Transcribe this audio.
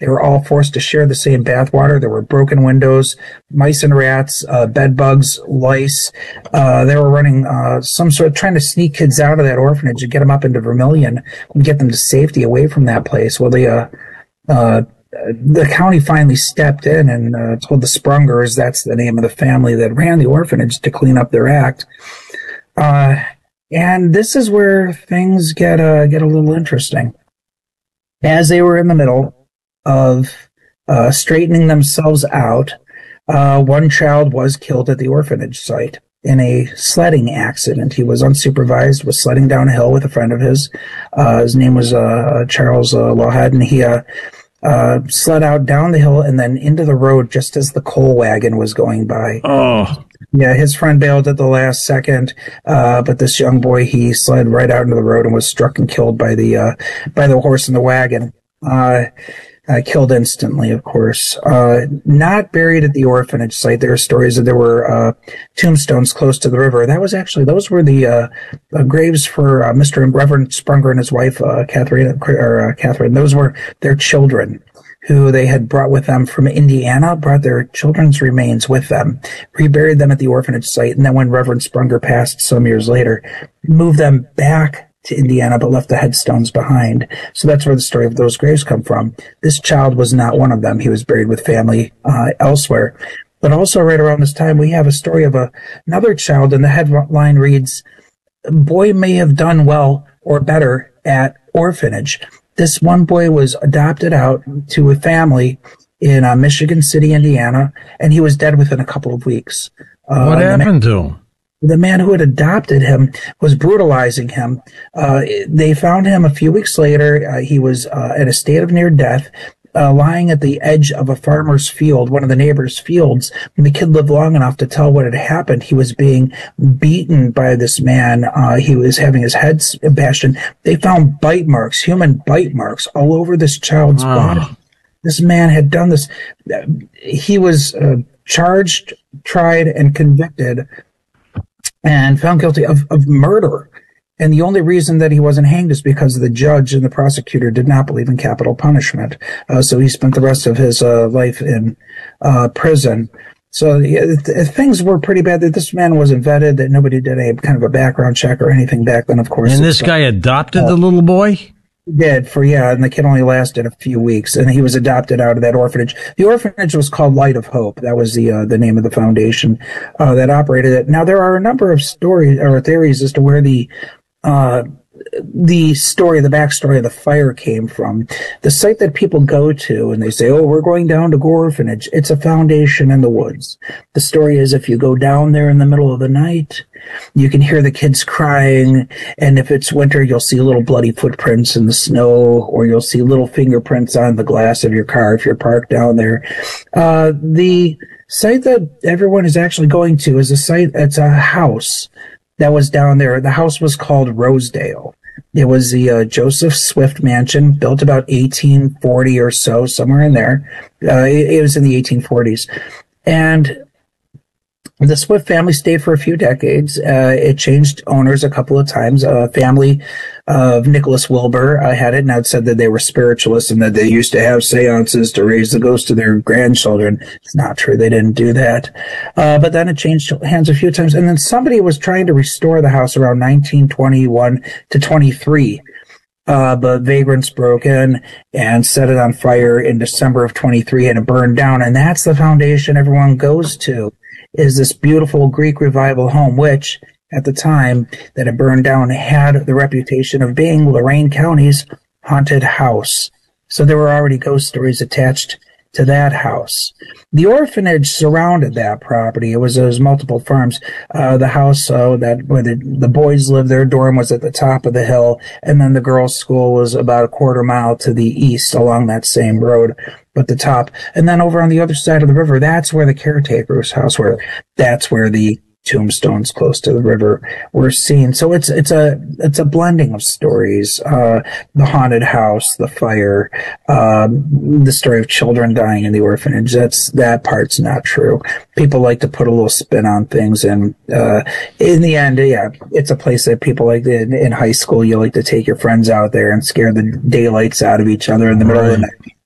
They were all forced to share the same bathwater. There were broken windows, mice and rats, bed bugs, lice. They were running some sort of trying to sneak kids out of that orphanage and get them up into Vermilion and get them to safety away from that place. Well, the county finally stepped in and told the Sprungers, that's the name of the family that ran the orphanage, to clean up their act. And this is where things get a little interesting. As they were in the middle of straightening themselves out, one child was killed at the orphanage site in a sledding accident. He was unsupervised, was sledding down a hill with a friend of his. His name was Charles Lawhead, and he slid out down the hill and then into the road just as the coal wagon was going by. Oh. Yeah, his friend bailed at the last second, but this young boy, he slid right out into the road and was struck and killed by the horse in the wagon. Killed instantly, of course. Not buried at the orphanage site. There are stories that there were tombstones close to the river. Those were the graves for Mr. and Reverend Sprunger and his wife, Catherine. Those were their children, who they had brought with them from Indiana, brought their children's remains with them, reburied them at the orphanage site, and then when Reverend Sprunger passed some years later, moved them back to Indiana, but left the headstones behind. So that's where the story of those graves come from. This child was not one of them. He was buried with family elsewhere. But also right around this time, we have a story of another child, and the headline reads, "Boy may have done well or better at orphanage." This one boy was adopted out to a family in Michigan City, Indiana, and he was dead within a couple of weeks. What happened to him? The man who had adopted him was brutalizing him. They found him a few weeks later. He was in a state of near death, lying at the edge of a farmer's field, one of the neighbor's fields. And the kid lived long enough to tell what had happened. He was being beaten by this man. He was having his head bashed in. They found bite marks, human bite marks, all over this child's body. This man had done this. He was charged, tried, and convicted, and found guilty of murder. And the only reason that he wasn't hanged is because the judge and the prosecutor did not believe in capital punishment. So he spent the rest of his life in prison. So things were pretty bad. That this man wasn't vetted, that nobody did a kind of a background check or anything back then, of course. And this guy adopted the little boy? Did and the kid only lasted a few weeks, and he was adopted out of that orphanage. The orphanage was called Light of Hope. That was the name of the foundation that operated it. Now, there are a number of stories or theories as to where the backstory of the fire came from. The site that people go to and they say, "Oh, we're going down to Gore Orphanage." It's a foundation in the woods. The story is, if you go down there in the middle of the night, you can hear the kids crying, and if it's winter, you'll see little bloody footprints in the snow, or you'll see little fingerprints on the glass of your car if you're parked down there. The site that everyone is actually going to is it's a house that was down there. The house was called Rosedale. It was the Joseph Swift mansion, built about 1840 or so, somewhere in there. It was in the 1840s. And the Swift family stayed for a few decades. It changed owners a couple of times. A family of Nicholas Wilbur had it, and it said that they were spiritualists and that they used to have seances to raise the ghost of their grandchildren. It's not true. They didn't do that. But then it changed hands a few times. And then somebody was trying to restore the house around 1921 to 23. But vagrants broke in and set it on fire in December of 23, and it burned down. And that's the foundation everyone goes to, is this beautiful Greek revival home, which at the time that it burned down had the reputation of being Lorain County's haunted house. So there were already ghost stories attached to that house. The orphanage surrounded that property. It was multiple farms. The house where the boys lived, their dorm was at the top of the hill, and then the girls' school was about a quarter mile to the east along that same road, but the top. And then over on the other side of the river, that's where the caretaker's house were. That's where the tombstones close to the river were seen. So it's a blending of stories. The haunted house, the fire, the story of children dying in the orphanage. That part's not true. People like to put a little spin on things, and in the end, it's a place that people like in high school. You like to take your friends out there and scare the daylights out of each other in the middle of the night.